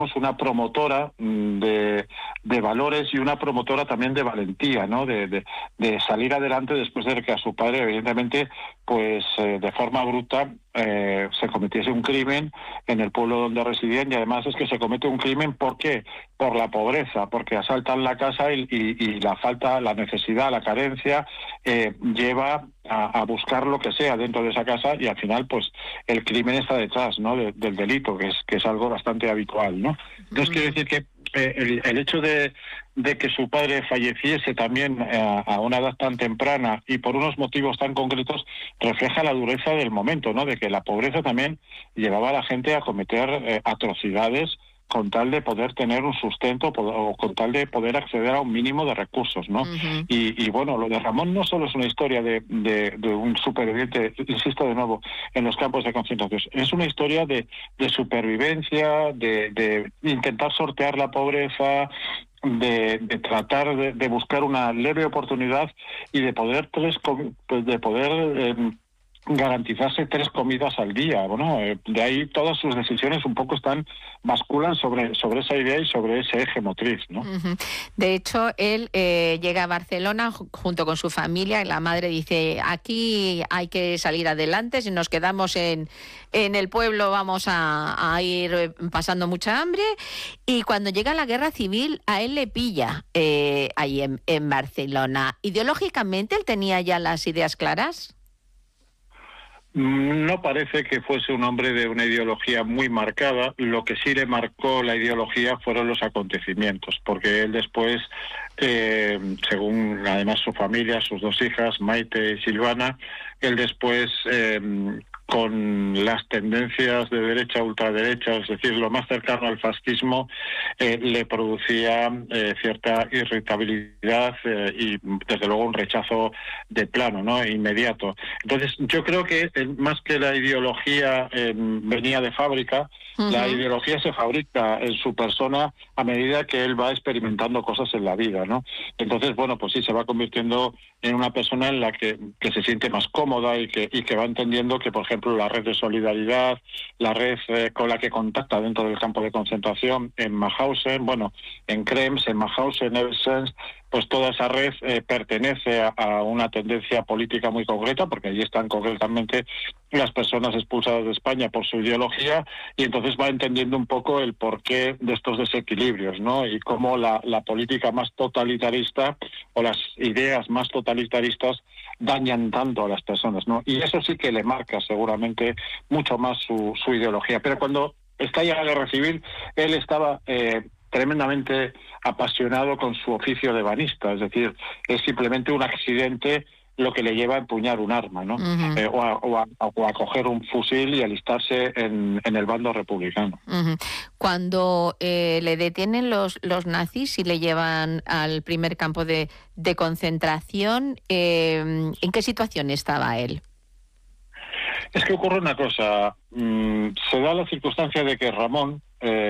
una promotora de valores y una promotora también de valentía, ¿no? De salir adelante después de que a su padre, evidentemente, pues de forma bruta se cometiese un crimen en el pueblo donde residían, y además es que se comete un crimen, ¿por qué? Por la pobreza, porque asaltan la casa y la falta, la necesidad, la carencia lleva a buscar lo que sea dentro de esa casa, y al final pues el crimen está detrás, ¿no? Del delito, que es algo bastante habitual, ¿no? Entonces quiero decir que el hecho de que su padre falleciese también a una edad tan temprana y por unos motivos tan concretos refleja la dureza del momento, ¿no? De que la pobreza también llevaba a la gente a cometer atrocidades con tal de poder tener un sustento o con tal de poder acceder a un mínimo de recursos, ¿no? Ujú. Y bueno, lo de Ramón no solo es una historia de un superviviente, insisto de nuevo, en los campos de concentración, es una historia de supervivencia, de intentar sortear la pobreza, de tratar de buscar una leve oportunidad y de poder garantizarse 3 comidas al día. Bueno, de ahí todas sus decisiones un poco basculan sobre esa idea y sobre ese eje motriz, ¿no? Ujú. De hecho, él llega a Barcelona junto con su familia y la madre dice, aquí hay que salir adelante, si nos quedamos en el pueblo vamos a ir pasando mucha hambre, y cuando llega la guerra civil a él le pilla ahí en Barcelona. ¿Ideológicamente él tenía ya las ideas claras? No parece que fuese un hombre de una ideología muy marcada. Lo que sí le marcó la ideología fueron los acontecimientos, porque él después, según además su familia, sus 2 hijas, Maite y Silvana, él después, con las tendencias de derecha a ultraderecha, es decir, lo más cercano al fascismo, le producía cierta irritabilidad y desde luego un rechazo de plano, ¿no? Inmediato. Entonces yo creo que más que la ideología venía de fábrica, la Ujú. ideología se fabrica en su persona a medida que él va experimentando cosas en la vida, ¿no? Entonces, bueno, pues sí, se va convirtiendo en una persona en la que se siente más cómoda y que va entendiendo que, por ejemplo, la red de solidaridad, la red con la que contacta dentro del campo de concentración en Mauthausen, bueno, en Krems, en Mauthausen, Eversens, pues toda esa red pertenece a una tendencia política muy concreta, porque allí están concretamente las personas expulsadas de España por su ideología, y entonces va entendiendo un poco el porqué de estos desequilibrios, ¿no? Y cómo la política más totalitarista o las ideas más totalitaristas dañan tanto a las personas, ¿no? Y eso sí que le marca seguramente mucho más su ideología. Pero cuando estalla la guerra civil, él estaba tremendamente apasionado con su oficio de banista, es decir, es simplemente un accidente lo que le lleva a empuñar un arma, ¿no? Ujú. O a coger un fusil y alistarse en el bando republicano. Ujú. Cuando le detienen los nazis y le llevan al primer campo de concentración, ¿en qué situación estaba él? Es que ocurre una cosa, se da la circunstancia de que Ramón,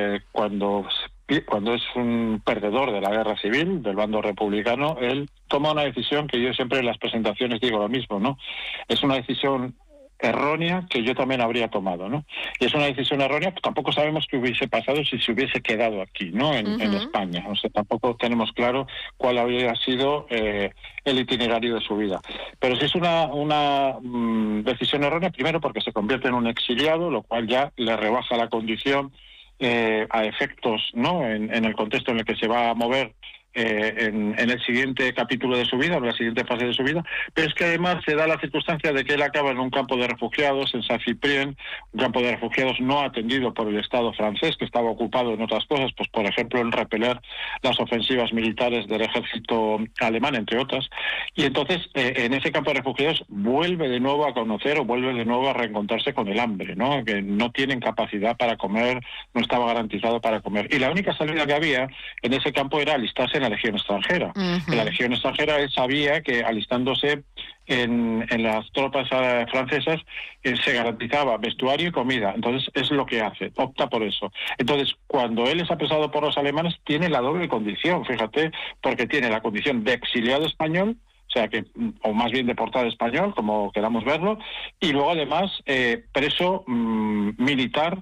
cuando es un perdedor de la guerra civil, del bando republicano, él toma una decisión que yo siempre en las presentaciones digo lo mismo, ¿no? Es una decisión errónea que yo también habría tomado, ¿no? Y es una decisión errónea, pues tampoco sabemos qué hubiese pasado si se hubiese quedado aquí, ¿no? En Ujú. España. O sea, tampoco tenemos claro cuál habría sido el itinerario de su vida. Pero sí es una decisión errónea, primero porque se convierte en un exiliado, lo cual ya le rebaja la condición a efectos, ¿no? En el contexto en el que se va a mover en el siguiente capítulo de su vida, en la siguiente fase de su vida, pero es que además se da la circunstancia de que él acaba en un campo de refugiados, en Saint-Cyprien, un campo de refugiados no atendido por el Estado francés, que estaba ocupado en otras cosas, pues por ejemplo en repeler las ofensivas militares del ejército alemán, entre otras, y entonces en ese campo de refugiados vuelve de nuevo a conocer o vuelve de nuevo a reencontrarse con el hambre, ¿no? Que no tienen capacidad para comer, no estaba garantizado para comer. Y la única salida que había en ese campo era alistarse en la Legión extranjera. En la Ujú. Legión extranjera él sabía que alistándose en las tropas francesas se garantizaba vestuario y comida. Entonces es lo que hace, opta por eso. Entonces cuando él es apresado por los alemanes tiene la doble condición, fíjate, porque tiene la condición de exiliado español, o sea que, o más bien deportado español, como queramos verlo, y luego además preso militar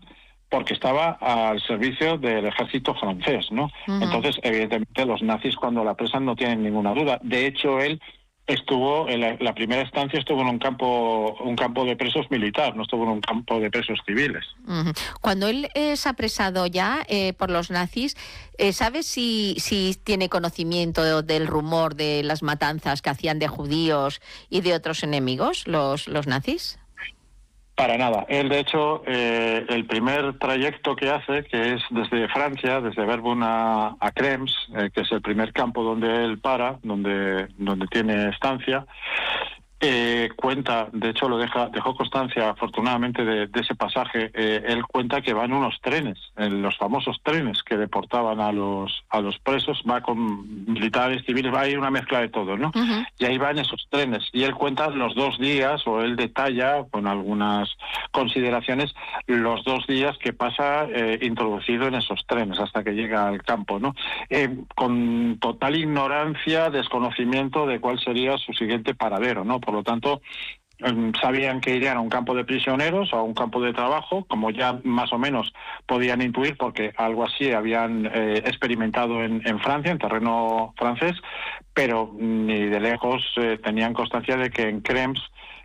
porque estaba al servicio del ejército francés, ¿no? Uh-huh. Entonces, evidentemente, los nazis cuando la apresan no tienen ninguna duda. De hecho, él estuvo, en la primera estancia estuvo en un campo de presos militar, no estuvo en un campo de presos civiles. Uh-huh. Cuando él es apresado ya por los nazis, ¿sabes si tiene conocimiento del rumor de las matanzas que hacían de judíos y de otros enemigos, los nazis? Para nada. Él, de hecho, el primer trayecto que hace, que es desde Francia, desde Verdun a Krems, que es el primer campo donde él para, donde tiene estancia, cuenta, de hecho dejó constancia afortunadamente de ese pasaje. Él cuenta que va en unos trenes, en los famosos trenes que deportaban a los presos, va con militares, civiles, va ahí una mezcla de todo, ¿no? Uh-huh. Y ahí va en esos trenes, y él cuenta los 2 días, o él detalla con algunas consideraciones, los 2 días que pasa introducido en esos trenes hasta que llega al campo, ¿no? Con total ignorancia, desconocimiento de cuál sería su siguiente paradero, ¿no? Por lo tanto, sabían que irían a un campo de prisioneros o a un campo de trabajo, como ya más o menos podían intuir, porque algo así habían experimentado en Francia, en terreno francés, pero ni de lejos tenían constancia de que en Krems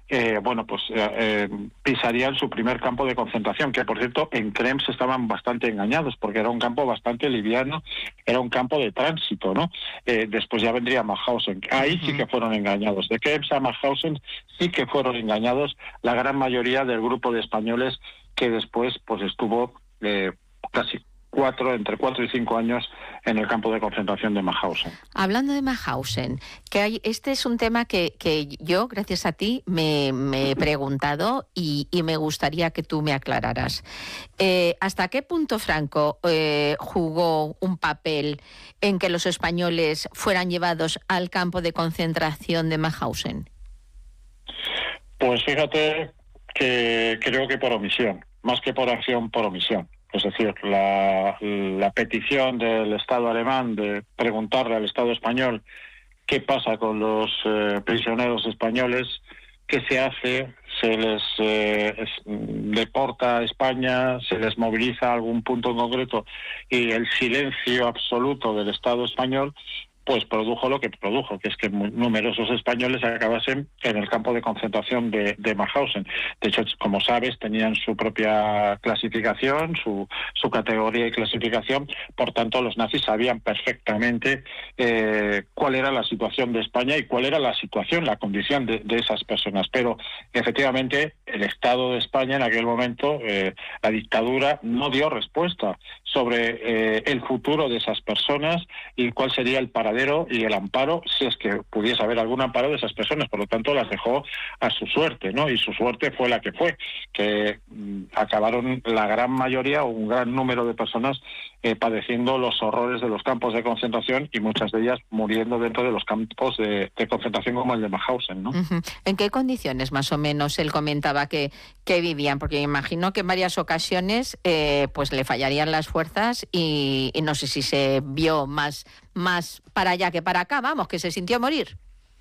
pisarían su primer campo de concentración, que por cierto en Krems estaban bastante engañados, porque era un campo bastante liviano, era un campo de tránsito, ¿no? Después ya vendría Mauthausen. Ahí sí que fueron engañados. De Krems a Mauthausen sí que fueron engañados la gran mayoría del grupo de españoles que después pues estuvo casi entre 4 y 5 años en el campo de concentración de Mauthausen. Hablando de Mauthausen, este es un tema que yo, gracias a ti, me he preguntado y me gustaría que tú me aclararas. ¿Hasta qué punto Franco jugó un papel en que los españoles fueran llevados al campo de concentración de Mauthausen? Pues fíjate que creo que por omisión, más que por acción, por omisión. Es decir, la petición del Estado alemán de preguntarle al Estado español qué pasa con los prisioneros españoles, qué se hace, se les deporta a España, se les moviliza a algún punto en concreto, y el silencio absoluto del Estado español pues produjo lo que produjo, que es que numerosos españoles acabasen en el campo de concentración de Mauthausen. De hecho, como sabes, tenían su propia clasificación, su categoría y clasificación, por tanto los nazis sabían perfectamente cuál era la situación de España y cuál era la situación, la condición de esas personas. Pero efectivamente el Estado de España en aquel momento, la dictadura, no dio respuesta sobre el futuro de esas personas y cuál sería el paradero y el amparo, si es que pudiese haber algún amparo de esas personas. Por lo tanto, las dejó a su suerte, ¿no? Y su suerte fue la que fue, que acabaron la gran mayoría o un gran número de personas padeciendo los horrores de los campos de concentración, y muchas de ellas muriendo dentro de los campos de concentración como el de Mauthausen, ¿no? Uh-huh. ¿En qué condiciones más o menos él comentaba que vivían? Porque me imagino que en varias ocasiones pues le fallarían las fuerzas y no sé si se vio más para allá que para acá, vamos, que se sintió morir.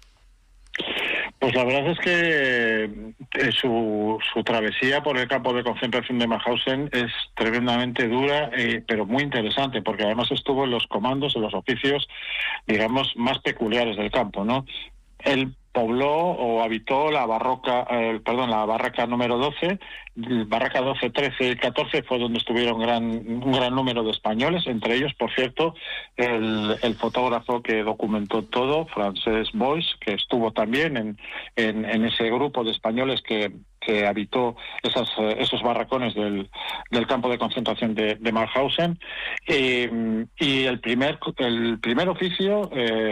Pues la verdad es que su travesía por el campo de concentración de Mauthausen es tremendamente dura, pero muy interesante, porque además estuvo en los comandos, en los oficios, digamos, más peculiares del campo, ¿no? Él pobló o habitó la barraca número 12, barraca 12, 13 y 14 fue donde estuvieron un gran número de españoles, entre ellos, por cierto, el fotógrafo que documentó todo, Francesc Boix, que estuvo también en ese grupo de españoles que habitó esos barracones del campo de concentración de Mauthausen. Y el primer oficio,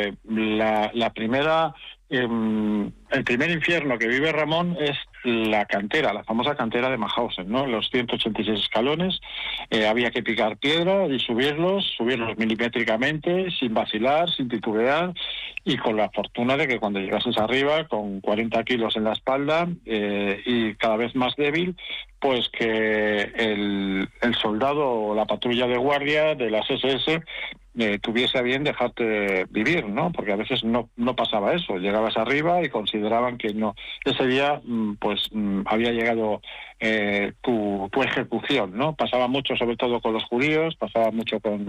el primer infierno que vive Ramón es la famosa cantera de Mauthausen, ¿no? Los 186 escalones, había que picar piedra y subirlos milimétricamente, sin vacilar, sin titubear, y con la fortuna de que cuando llegases arriba, con 40 kilos en la espalda y cada vez más débil, pues que el soldado o la patrulla de guardia de las SS tuviese a bien dejarte vivir, ¿no? Porque a veces no pasaba eso. Llegabas arriba y consideraban que no. Ese día, había llegado tu ejecución, ¿no? Pasaba mucho, sobre todo con los judíos, pasaba mucho con